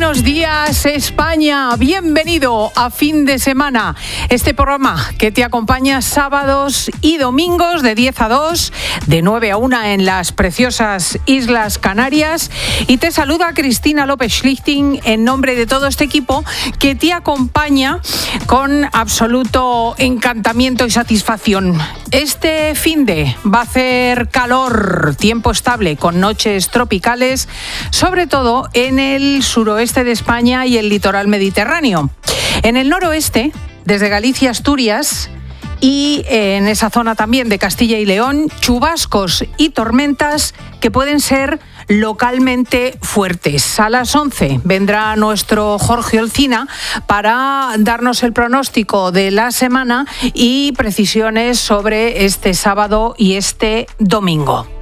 Buenos días, España. Bienvenido a Fin de Semana. Este programa que te acompaña sábados y domingos de 10 a 2, de 9 a 1 en las preciosas Islas Canarias. Y te saluda Cristina López Schlichting en nombre de todo este equipo que te acompaña con absoluto encantamiento y satisfacción. Este finde va a hacer calor, tiempo estable con noches tropicales, sobre todo en el suroeste de España y el litoral mediterráneo. En el noroeste, desde Galicia, Asturias y en esa zona también de Castilla y León, chubascos y tormentas que pueden ser localmente fuertes. A las 11 vendrá nuestro Jorge Olcina para darnos el pronóstico de la semana y precisiones sobre este sábado y este domingo.